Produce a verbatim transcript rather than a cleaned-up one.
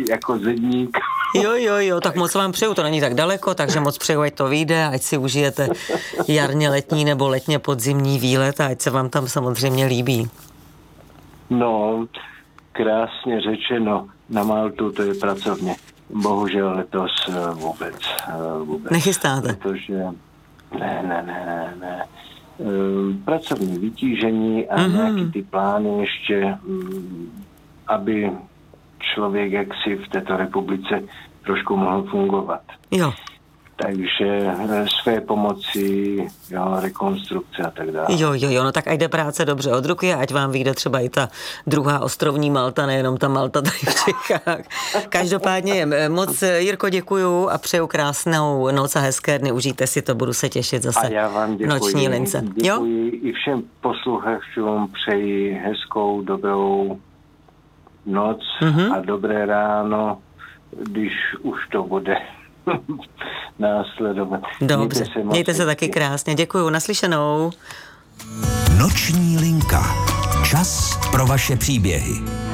jako zedník. Jo, jo, jo, tak moc vám přeju, to není tak daleko, takže moc přeju, ať to vyjde, ať si užijete jarně letní nebo letně podzimní výlet a ať se vám tam samozřejmě líbí. No, krásně řečeno, na Maltu to je pracovně. Bohužel letos vůbec. vůbec Nechystáte? Protože ne, ne, ne, ne, ne. Pracovní vytížení a mm-hmm. nějaký ty plány ještě, aby člověk jaksi v této republice trošku mohl fungovat. Jo. Takže své pomoci, jo, rekonstrukce a tak dále. Jo, jo, jo, no tak ať jde práce dobře od ruky, ať vám vyjde třeba i ta druhá ostrovní Malta, nejenom ta Malta tady v Čechách. Každopádně moc, Jirko, děkuju a přeju krásnou noc a hezké dny, užijte si to, budu se těšit zase. A já vám děkuji. Noční lince. Děkuji jo? I všem posluchačům, přeji hezkou, dobrou noc mm-hmm. a dobré ráno, když už to bude následovat. Dobře, mějte se, mějte se taky krásně. Děkuju, naslyšenou. Noční linka. Čas pro vaše příběhy.